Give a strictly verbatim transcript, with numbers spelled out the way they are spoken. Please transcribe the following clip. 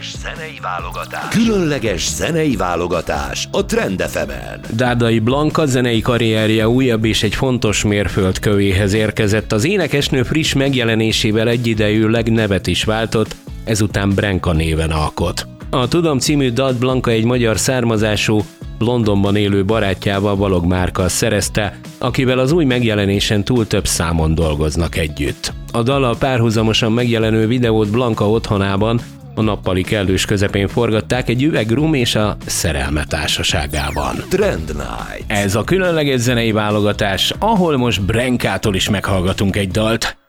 Különleges zenei válogatás. Különleges zenei válogatás a Trend ef emen. Dárdai Blanka zenei karrierje újabb és egy fontos mérföldkövéhez érkezett. Az énekesnő friss megjelenésével egyidejűleg nevet is váltott, ezután Brenka néven alkot. A Tudom című dalt Blanka egy magyar származású, Londonban élő barátjával, Balogh Márkkal szerezte, akivel az új megjelenésen túl több számon dolgoznak együtt. A dallal párhuzamosan megjelenő videót Blanka otthonában, a nappali kellős közepén forgatták egy üvegrum és a szerelme társaságában. Trend Night. Ez a különleges zenei válogatás, ahol most Brenkától is meghallgatunk egy dalt.